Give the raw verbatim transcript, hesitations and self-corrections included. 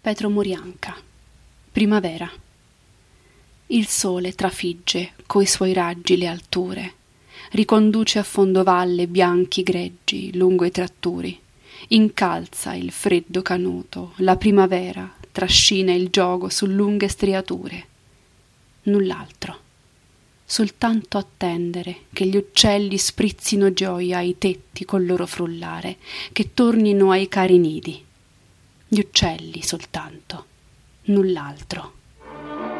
Petro Murianca. Primavera. Il sole trafigge coi suoi raggi le alture, riconduce a fondovalle bianchi greggi lungo i tratturi, incalza il freddo canuto, la primavera trascina il giogo su lunghe striature. Null'altro, soltanto attendere che gli uccelli sprizzino gioia ai tetti col loro frullare, che tornino ai cari nidi. Gli uccelli soltanto, null'altro.